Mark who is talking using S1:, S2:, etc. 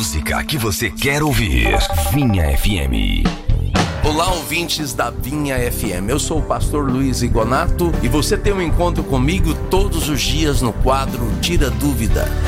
S1: música que você quer ouvir. Vinha FM.
S2: Olá, ouvintes da Vinha FM. Eu sou o pastor Luiz Igonato e você tem um encontro comigo todos os dias no quadro Tira Dúvida.